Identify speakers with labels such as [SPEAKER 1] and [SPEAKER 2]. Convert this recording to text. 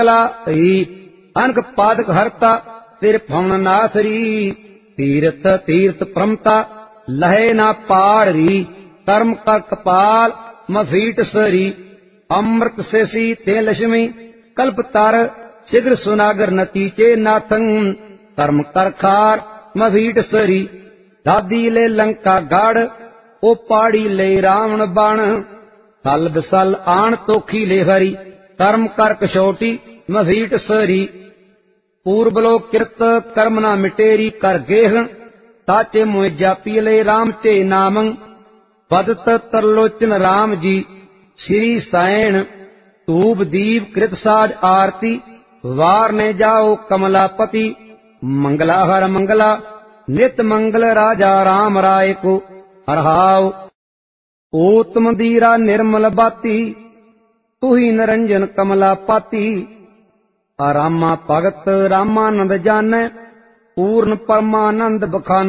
[SPEAKER 1] अनक पादक हरता सिर फौन नासरी तीर्थ तीर्थ प्रमता लहे ना पार री कर्म का कपाल मफीट सरी अमृत सेसी ते लक्ष्मी कल्प तर शीघ्र सुनागर नतीचे नाथं कर्म कर खार मफीट सरी दादी ले लंका गढ़ ओ पाड़ी ले रावण बण थल बिसल आण तोखी ले हरी कर्म कर कशोटी मफीट सरी पूर्व लो किरत कर्म ना मिटेरी कर गेहण ताचे मोह जापी ले राम चे नामं बदत तरलोचन राम जी श्री सैन धूप दीप कृत साज आरती वार ने जाओ कमलापति मंगला हर मंगला नित मंगल राजा राम राय को हरहाओ उत्तम दीरा निर्मल बाती तू ही निरंजन कमला पाती रामा भगत रामानंद जानै पूर्ण परमानंद बखान